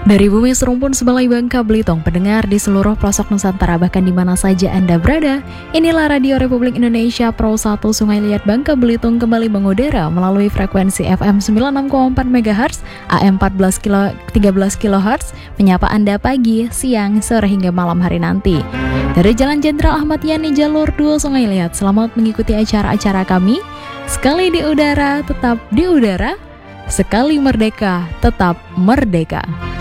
Dari bumi serumpun sebalai Bangka Belitung, pendengar di seluruh pelosok Nusantara bahkan di mana saja Anda berada, inilah Radio Republik Indonesia Pro 1 Sungai Liat Bangka Belitung kembali mengudara melalui frekuensi FM 96,4 MHz, AM 13 kHz, menyapa Anda pagi, siang, sore hingga malam hari nanti. Dari Jalan Jenderal Ahmad Yani Jalur 2 Sungai Liat, selamat mengikuti acara-acara kami. Sekali di udara, tetap di udara. Sekali merdeka, tetap merdeka.